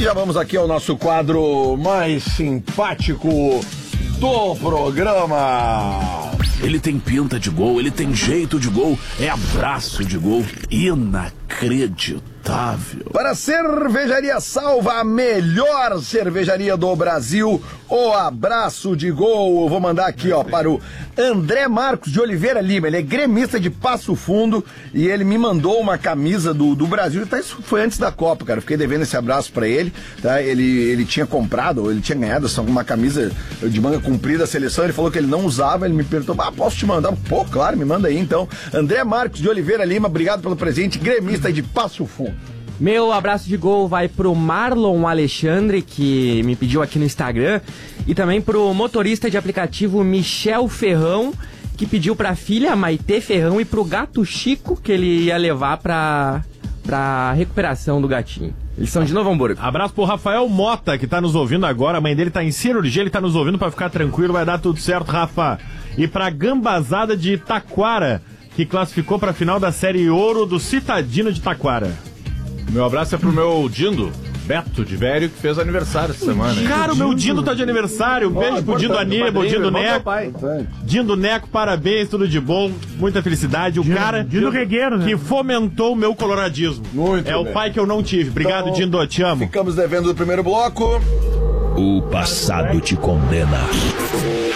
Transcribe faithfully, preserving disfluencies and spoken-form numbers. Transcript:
já vamos aqui ao nosso quadro mais simpático do programa. Ele tem pinta de gol, ele tem jeito de gol, é abraço de gol, inacreditável. Para a Cervejaria Salva, a melhor cervejaria do Brasil, o abraço de gol. Eu vou mandar aqui, ó, para o André Marcos de Oliveira Lima. Ele é gremista de Passo Fundo e ele me mandou uma camisa do, do Brasil. Tá, isso foi antes da Copa, cara. Fiquei devendo esse abraço para ele, tá? Ele, ele tinha comprado, ou ele tinha ganhado uma camisa de manga comprida da seleção. Ele falou que ele não usava. Ele me perguntou, ah, posso te mandar? Pô, claro, me manda aí então. André Marcos de Oliveira Lima, obrigado pelo presente. Gremista de Passo Fundo. Meu abraço de gol vai pro Marlon Alexandre, que me pediu aqui no Instagram, e também pro motorista de aplicativo Michel Ferrão, que pediu pra filha Maitê Ferrão, e pro gato Chico, que ele ia levar pra, pra recuperação do gatinho. Eles são de Novo Hamburgo. Abraço pro Rafael Mota, que tá nos ouvindo agora. A mãe dele tá em cirurgia, ele tá nos ouvindo pra ficar tranquilo, vai dar tudo certo, Rafa. E pra Gambazada de Taquara, que classificou pra final da série Ouro do Citadino de Taquara. Meu abraço é pro meu Dindo, Beto de Vério, que fez aniversário essa semana. Cara, o meu Dindo tá de aniversário. Um oh, beijo pro Dindo Aníbal, Dindo Neco. Dindo Neco, parabéns, tudo de bom, muita felicidade. O Dindo, cara Dindo Regueiro, né? que fomentou o meu coloradismo. Muito é bem. O pai que eu não tive. Obrigado, então, Dindo, te amo. Ficamos devendo do primeiro bloco. O passado te condena.